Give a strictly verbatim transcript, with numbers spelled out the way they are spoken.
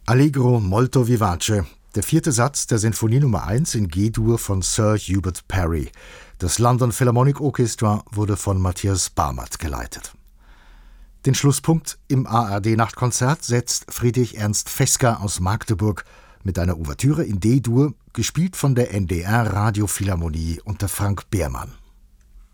Allegro molto vivace, der vierte Satz der Sinfonie Nummer eins in G-Dur von Sir Hubert Parry. Das London Philharmonic Orchestra wurde von Matthias Barmert geleitet. Den Schlusspunkt im A R D-Nachtkonzert setzt Friedrich Ernst Fesker aus Magdeburg mit einer Ouvertüre in D-Dur, gespielt von der N D R Radiophilharmonie unter Frank Behrmann.